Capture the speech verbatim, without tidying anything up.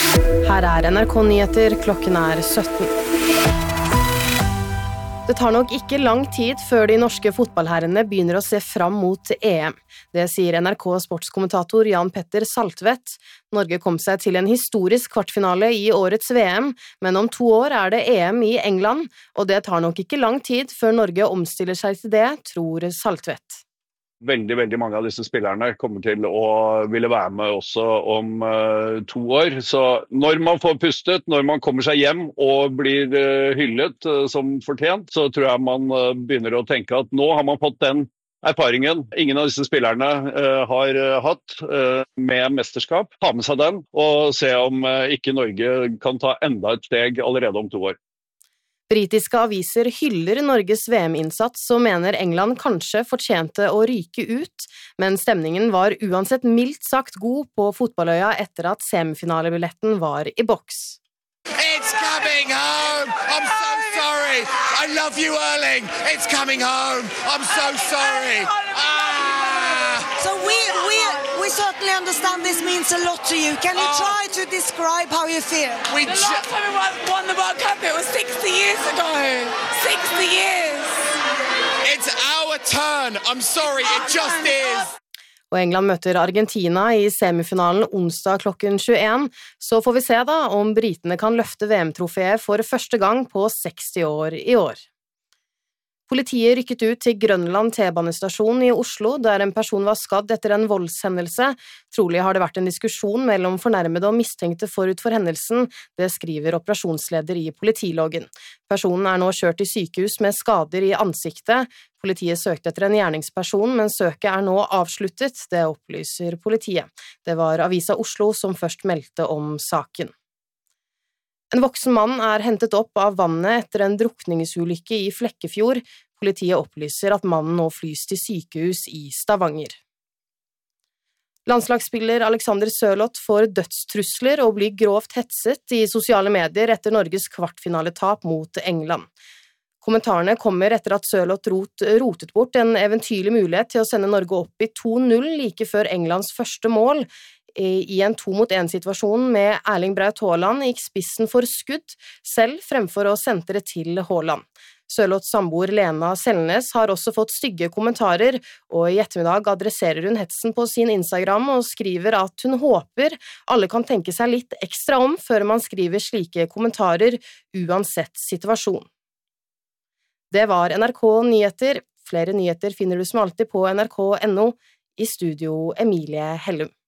Her er N R K Nyheter, klokken er sytten. Det tar nok ikke lang tid før de norske fotballherrene begynner å se fram mot E M. Det sier N R K sportskommentator Jan Petter Saltvedt. Norge kom seg til en historisk kvartfinale i årets V M, men om to år er det E M i England, og det tar nok ikke lang tid før Norge omstiller seg til det, tror Saltvedt. Veldig, veldig mange av disse spillerne kommer til å ville være med også om uh, to år. Så når man får pustet, når man kommer seg hjem og blir uh, hyllet uh, som fortjent, så tror jeg man uh, begynner å tenke at nå har man fått den erfaringen ingen av disse spillerne uh, har uh, hatt uh, med mesterskap. Ta med seg den og se om uh, ikke Norge kan ta enda et steg allerede om to år. Britiske aviser hyller Norges V M-innsats og mener England kanskje fortjente å ryke ut, men stemningen var uansett mildt sagt god på fotballøya etter at semifinalebilletten var i boks. It's coming home! I'm so sorry! I love you, Erling! It's coming home! I'm so sorry! Ah! So we, we, we certainly understand this means a lot to you. Can you try to describe how you feel? We The last time we won, won the World Cup, it was sixty years ago. sixty years! It's our turn! I'm sorry, it just is! Og England møter Argentina i semifinalen onsdag klokken tjueen, så får vi se da om britene kan løfte V M-trofeet for første gang på seksti år i år. Politiet rykket ut til Grønland T-banestasjon i Oslo, der en person var skadd etter en voldshendelse. Trolig har det vært en diskusjon mellom fornærmede og mistenkte forut for hendelsen, det skriver operasjonsleder i politiloggen. Personen er nå kjørt i sykehus med skader i ansiktet. Politiet søkte etter en gjerningsperson, men søket er nå avsluttet, det opplyser politiet. Det var Avisa Oslo som først meldte om saken. En voksen mann er hentet opp av vannet etter en drukningsulykke i Flekkefjord. Politiet opplyser at mannen nå flys til sykehus i Stavanger. Landslagsspiller Alexander Sørloth får dødstrusler og blir grovt hetset i sosiale medier etter Norges kvartfinaletap mot England. Kommentarene kommer etter at Sørloth rot, rotet bort en eventyrlig mulighet til å sende Norge opp i to null like før Englands første mål. I en to mot en situasjon med Erling Braut Haaland gikk spissen for skudd, selv fremfor å sentre til Haaland. Sørloths samboer Lena Selnes har også fått stygge kommentarer, og i ettermiddag adresserer hun hetsen på sin Instagram og skriver at hun håper alle kan tenke seg litt ekstra om før man skriver slike kommentarer, uansett situasjon. Det var N R K Nyheter. Flere nyheter finner du som alltid på N R K punktum no. I studio Emilie Hellum.